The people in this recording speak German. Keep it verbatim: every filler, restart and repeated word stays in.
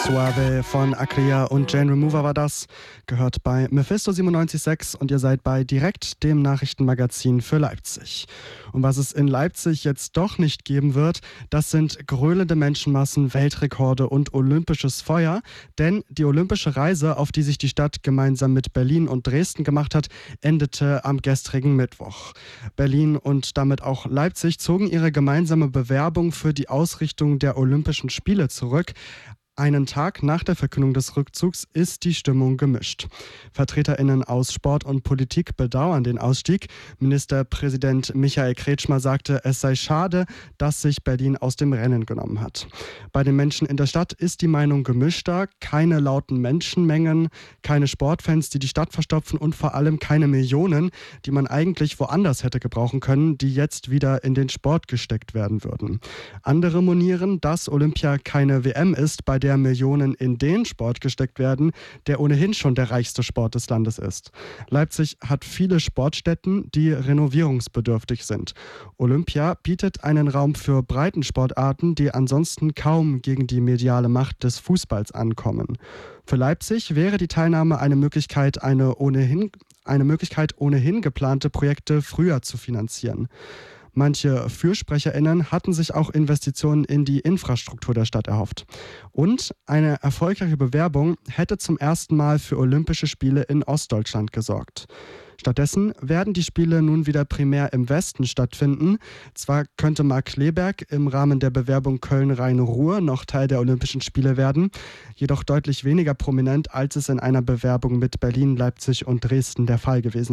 Suave von Aklia und Jane Remover war das. Gehört bei Mephisto siebenundneunzig Komma sechs und ihr seid bei Direkt, dem Nachrichtenmagazin für Leipzig. Und was es in Leipzig jetzt doch nicht geben wird, das sind gröhlende Menschenmassen, Weltrekorde und olympisches Feuer. Denn die olympische Reise, auf die sich die Stadt gemeinsam mit Berlin und Dresden gemacht hat, endete am gestrigen Mittwoch. Berlin und damit auch Leipzig zogen ihre gemeinsame Bewerbung für die Ausrichtung der Olympischen Spiele zurück. Einen Tag nach der Verkündung des Rückzugs ist die Stimmung gemischt. VertreterInnen aus Sport und Politik bedauern den Ausstieg. Ministerpräsident Michael Kretschmer sagte, es sei schade, dass sich Berlin aus dem Rennen genommen hat. Bei den Menschen in der Stadt ist die Meinung gemischter. Keine lauten Menschenmengen, keine Sportfans, die die Stadt verstopfen und vor allem keine Millionen, die man eigentlich woanders hätte gebrauchen können, die jetzt wieder in den Sport gesteckt werden würden. Andere monieren, dass Olympia keine W M ist, bei der Millionen in den Sport gesteckt werden, der ohnehin schon der reichste Sport des Landes ist. Leipzig hat viele Sportstätten, die renovierungsbedürftig sind. Olympia bietet einen Raum für Breitensportarten, die ansonsten kaum gegen die mediale Macht des Fußballs ankommen. Für Leipzig wäre die Teilnahme eine Möglichkeit, eine ohnehin, eine Möglichkeit, ohnehin geplante Projekte früher zu finanzieren. Manche FürsprecherInnen hatten sich auch Investitionen in die Infrastruktur der Stadt erhofft. Und eine erfolgreiche Bewerbung hätte zum ersten Mal für Olympische Spiele in Ostdeutschland gesorgt. Stattdessen werden die Spiele nun wieder primär im Westen stattfinden. Zwar könnte Markkleeberg im Rahmen der Bewerbung Köln-Rhein-Ruhr noch Teil der Olympischen Spiele werden, jedoch deutlich weniger prominent, als es in einer Bewerbung mit Berlin, Leipzig und Dresden der Fall gewesen